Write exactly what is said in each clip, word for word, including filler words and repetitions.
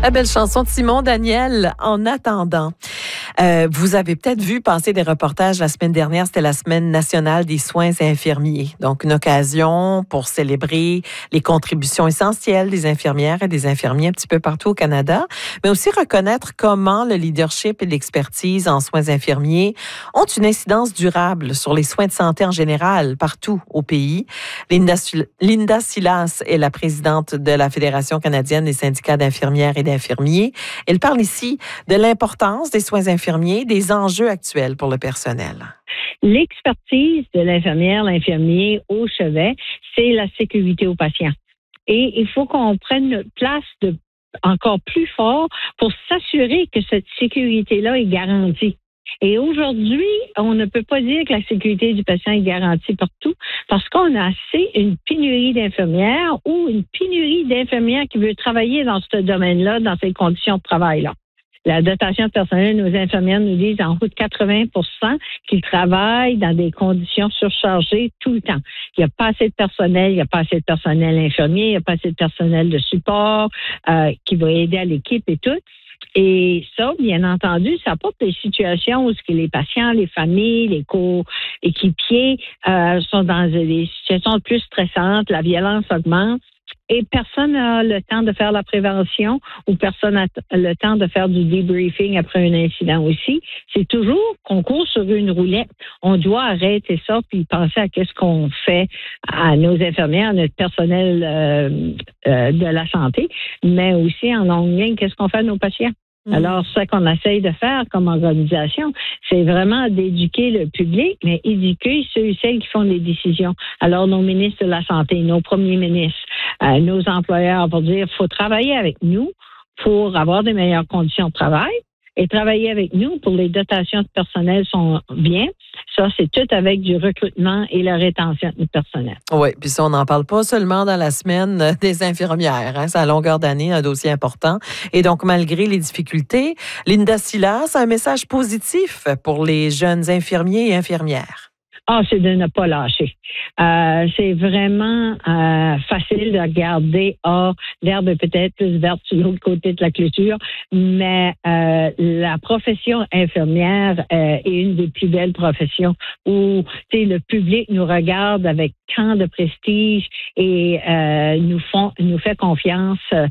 La belle chanson de Simon Daniel, En attendant. Euh, vous avez peut-être vu passer des reportages la semaine dernière, c'était la semaine nationale des soins infirmiers. Donc, une occasion pour célébrer les contributions essentielles des infirmières et des infirmiers un petit peu partout au Canada, mais aussi reconnaître comment le leadership et l'expertise en soins infirmiers ont une incidence durable sur les soins de santé en général, partout au pays. Linda, Linda Silas est la présidente de la Fédération canadienne des syndicats d'infirmières et d'infirmiers. Elle parle ici de l'importance des soins infirmiers, des enjeux actuels pour le personnel. L'expertise de l'infirmière, l'infirmier au chevet, c'est la sécurité aux patients. Et il faut qu'on prenne notre place de, encore plus fort pour s'assurer que cette sécurité-là est garantie. Et aujourd'hui, on ne peut pas dire que la sécurité du patient est garantie partout parce qu'on a assez une pénurie d'infirmières ou une pénurie d'infirmières qui veulent travailler dans ce domaine-là, dans ces conditions de travail-là. La dotation de personnel, nos infirmières nous disent en haut de quatre-vingts pour cent qu'ils travaillent dans des conditions surchargées tout le temps. Il n'y a pas assez de personnel, il n'y a pas assez de personnel infirmier, il n'y a pas assez de personnel de support euh, qui va aider à l'équipe et tout. Et ça, bien entendu, ça apporte des situations où les patients, les familles, les co-équipiers euh, sont dans des situations plus stressantes, la violence augmente. Et personne n'a le temps de faire la prévention ou personne n'a le temps de faire du debriefing après un incident aussi. C'est toujours qu'on court sur une roulette. On doit arrêter ça puis penser à qu'est-ce qu'on fait à nos infirmières, à notre personnel euh, euh, de la santé, mais aussi en longue ligne, qu'est-ce qu'on fait à nos patients. Mmh. Alors, ce qu'on essaye de faire comme organisation, c'est vraiment d'éduquer le public, mais éduquer ceux et celles qui font les décisions. Alors, nos ministres de la Santé, nos premiers ministres, euh, nos employeurs pour dire qu'il faut travailler avec nous pour avoir des meilleures conditions de travail et travailler avec nous pour les dotations de personnel sont bien. Ça, c'est tout avec du recrutement et la rétention du personnel. Oui, puis ça, on n'en parle pas seulement dans la semaine des infirmières. Hein, c'est à longueur d'année un dossier important. Et donc, malgré les difficultés, Linda Silas a un message positif pour les jeunes infirmiers et infirmières. Ah, c'est de ne pas lâcher. Euh, c'est vraiment euh, facile de regarder, ah, l'herbe est peut-être plus verte sur l'autre côté de la clôture, mais euh, la profession infirmière euh, est une des plus belles professions où, tu sais, le public nous regarde avec tant de prestige et euh, nous font, nous fait confiance, euh,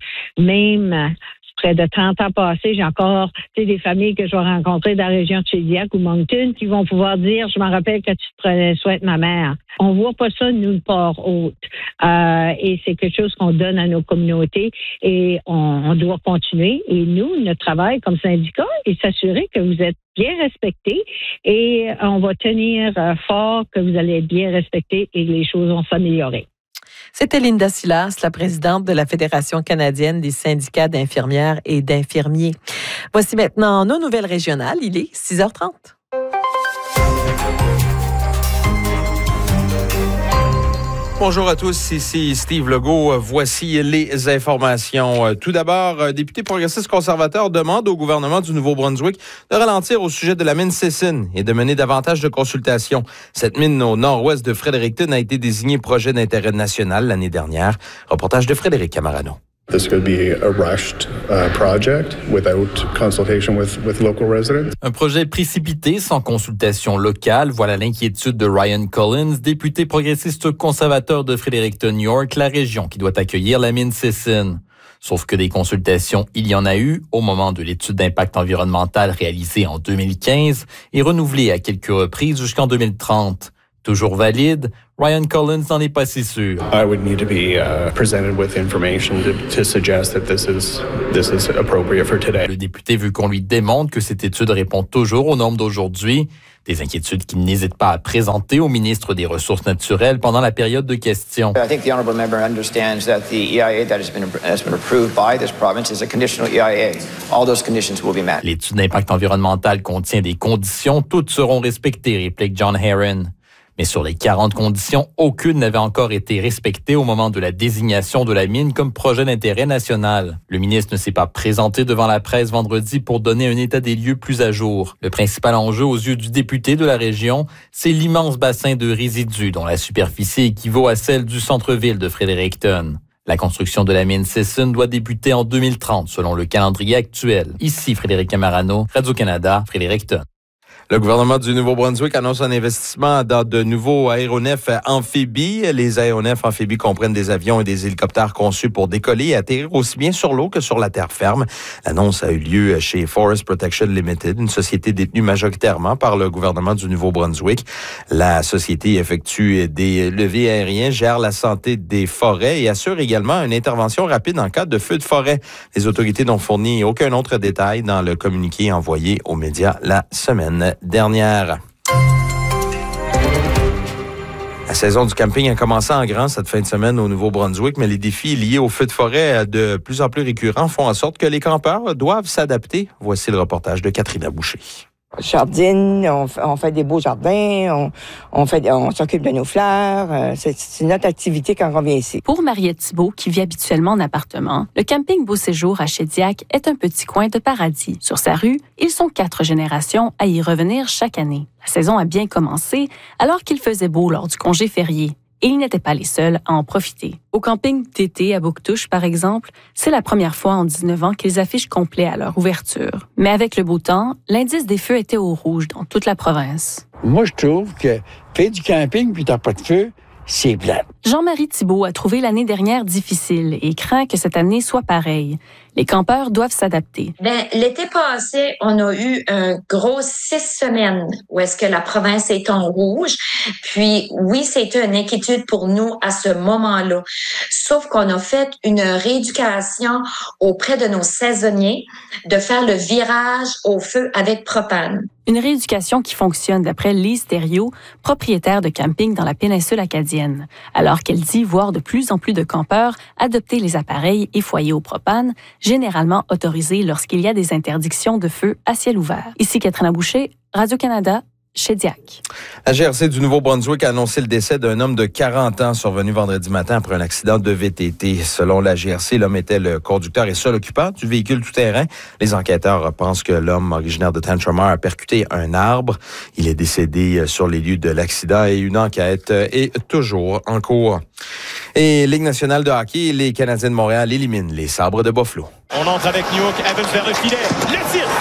même près de trente ans passés, j'ai encore des familles que je vais rencontrer dans la région de Shediac ou Moncton qui vont pouvoir dire, je m'en rappelle quand tu te prenais soin de ma mère. On voit pas ça nulle part autre. Euh, et c'est quelque chose qu'on donne à nos communautés et on, on doit continuer. Et nous, notre travail comme syndicat est s'assurer que vous êtes bien respectés et on va tenir fort que vous allez être bien respectés et que les choses vont s'améliorer. C'était Linda Silas, la présidente de la Fédération canadienne des syndicats d'infirmières et d'infirmiers. Voici maintenant nos nouvelles régionales. Il est six heures trente. Bonjour à tous, ici Steve Legault. Voici les informations. Tout d'abord, député progressiste conservateur demande au gouvernement du Nouveau-Brunswick de ralentir au sujet de la mine Sisson et de mener davantage de consultations. Cette mine au nord-ouest de Fredericton a été désignée projet d'intérêt national l'année dernière. Reportage de Frédéric Camarano. This could be a rushed uh, project without consultation with, with local residents. Un projet précipité sans consultation locale, voilà l'inquiétude de Ryan Collins, député progressiste conservateur de Fredericton, New York, la région qui doit accueillir la mine Sisson. Sauf que des consultations, il y en a eu au moment de l'étude d'impact environnemental réalisée en deux mille quinze et renouvelée à quelques reprises jusqu'en deux mille trente. Toujours valide, Ryan Collins n'en est pas si sûr. I would need to be uh, presented with information to, to suggest that this is this is appropriate for today. Le député veut qu'on lui démontre que cette étude répond toujours aux normes d'aujourd'hui. Des inquiétudes qu'il n'hésite pas à présenter au ministre des Ressources naturelles pendant la période de questions. I think the honourable member understands that the E I A that has been, has been approved by this province is a conditional E I A. All those conditions will be met. L'étude d'impact environnemental contient des conditions, toutes seront respectées, réplique John Herron. Mais sur les quarante conditions, aucune n'avait encore été respectée au moment de la désignation de la mine comme projet d'intérêt national. Le ministre ne s'est pas présenté devant la presse vendredi pour donner un état des lieux plus à jour. Le principal enjeu aux yeux du député de la région, c'est l'immense bassin de résidus dont la superficie équivaut à celle du centre-ville de Fredericton. La construction de la mine Sisson doit débuter en deux mille trente, selon le calendrier actuel. Ici, Frédéric Camarano, Radio-Canada, Fredericton. Le gouvernement du Nouveau-Brunswick annonce un investissement dans de nouveaux aéronefs amphibies. Les aéronefs amphibies comprennent des avions et des hélicoptères conçus pour décoller et atterrir aussi bien sur l'eau que sur la terre ferme. L'annonce a eu lieu chez Forest Protection Limited, une société détenue majoritairement par le gouvernement du Nouveau-Brunswick. La société effectue des levées aériens, gère la santé des forêts et assure également une intervention rapide en cas de feu de forêt. Les autorités n'ont fourni aucun autre détail dans le communiqué envoyé aux médias la semaine dernière. La saison du camping a commencé en grand cette fin de semaine au Nouveau-Brunswick, mais les défis liés aux feux de forêt de plus en plus récurrents font en sorte que les campeurs doivent s'adapter. Voici le reportage de Catherine Boucher. Jardine, on, on fait des beaux jardins, on, on, fait, on s'occupe de nos fleurs. C'est, c'est notre activité quand on vient ici. Pour Mariette Thibault, qui vit habituellement en appartement, le camping Beau Séjour à Shediac est un petit coin de paradis. Sur sa rue, ils sont quatre générations à y revenir chaque année. La saison a bien commencé alors qu'il faisait beau lors du congé férié. Et ils n'étaient pas les seuls à en profiter. Au camping d'été à Bouctouche, par exemple, c'est la première fois en dix-neuf ans qu'ils affichent complet à leur ouverture. Mais avec le beau temps, l'indice des feux était au rouge dans toute la province. Moi, je trouve que faire du camping puis t'as pas de feu, c'est plate. Jean-Marie Thibault a trouvé l'année dernière difficile et craint que cette année soit pareille. Les campeurs doivent s'adapter. Ben, l'été passé, on a eu un gros six semaines où est-ce que la province est en rouge. Puis, oui, c'était une inquiétude pour nous à ce moment-là. Sauf qu'on a fait une rééducation auprès de nos saisonniers de faire le virage au feu avec propane. Une rééducation qui fonctionne d'après Lise Thériault, propriétaire de camping dans la péninsule acadienne. Alors qu'elle dit voir de plus en plus de campeurs adopter les appareils et foyers au propane, généralement autorisés lorsqu'il y a des interdictions de feu à ciel ouvert. Ici Catherine Boucher, Radio-Canada, Shediac. La G R C du Nouveau-Brunswick a annoncé le décès d'un homme de quarante ans survenu vendredi matin après un accident de V T T. Selon la G R C, l'homme était le conducteur et seul occupant du véhicule tout-terrain. Les enquêteurs pensent que l'homme originaire de Tantramar a percuté un arbre. Il est décédé sur les lieux de l'accident et une enquête est toujours en cours. Et Ligue nationale de hockey, les Canadiens de Montréal éliminent les Sabres de Buffalo. On entre avec Newhook, Evans vers le filet, le tir!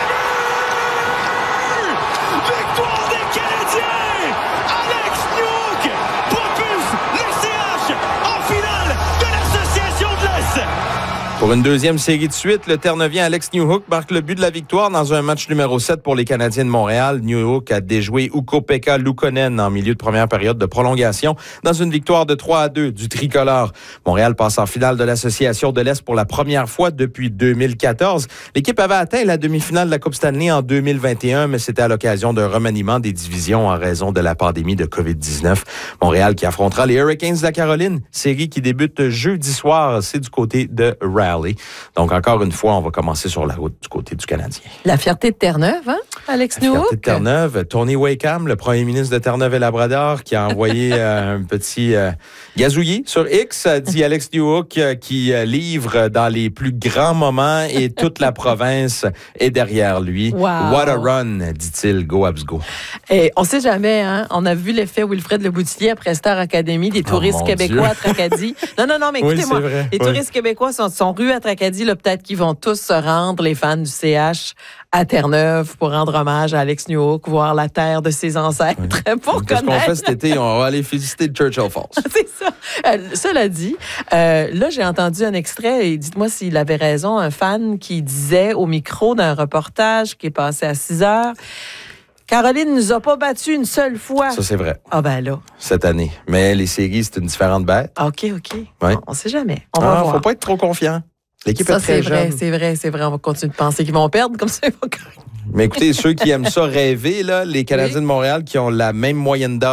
Pour une deuxième série de suite, le Terre-Neuvien Alex Newhook marque le but de la victoire dans un match numéro sept pour les Canadiens de Montréal. Newhook a déjoué Ukko-Pekka Luukkonen en milieu de première période de prolongation dans une victoire de trois à deux du tricolore. Montréal passe en finale de l'Association de l'Est pour la première fois depuis deux mille quatorze. L'équipe avait atteint la demi-finale de la Coupe Stanley en deux mille vingt et un, mais c'était à l'occasion d'un remaniement des divisions en raison de la pandémie de covid dix-neuf. Montréal qui affrontera les Hurricanes de la Caroline, série qui débute jeudi soir, c'est du côté de Raleigh. Donc, encore une fois, on va commencer sur la route du côté du Canadien. La fierté de Terre-Neuve, hein, Alex Newhook? La fierté de Terre-Neuve. Tony Wakeham, le premier ministre de Terre-Neuve et Labrador, qui a envoyé euh, un petit euh, gazouillis sur X, dit Alex Newhook, euh, qui euh, livre dans les plus grands moments et toute la province est derrière lui. Wow. What a run, dit-il. Go, Habs, go. Et on sait jamais, hein. On a vu l'effet Wilfred Leboutillier après Star Academy, des touristes oh, québécois à Tracadie. Non, non, non, mais écoutez-moi, oui, les oui. touristes québécois sont, sont rues à Tracadie, là, peut-être qu'ils vont tous se rendre, les fans du C H, à Terre-Neuve pour rendre hommage à Alex Newhook, voir la terre de ses ancêtres, oui. pour Qu'est-ce connaître. qu'on fait cet été? On va aller féliciter Churchill Falls. C'est ça. Euh, cela dit, euh, là, j'ai entendu un extrait, et dites-moi s'il avait raison, un fan qui disait au micro d'un reportage qui est passé à six heures, Caroline nous a pas battu une seule fois. Ça, c'est vrai. Ah ben là. Cette année. Mais les séries, c'est une différente bête. OK, OK. Oui. On ne sait jamais. On ah, va voir. Faut pas être trop confiant. L'équipe ça, est très c'est vrai, jeune. c'est vrai, c'est vrai. On va continuer de penser qu'ils vont perdre, comme ça, ils vont correct. Mais écoutez, ceux qui aiment ça rêver, là, les Canadiens oui. de Montréal qui ont la même moyenne d'âge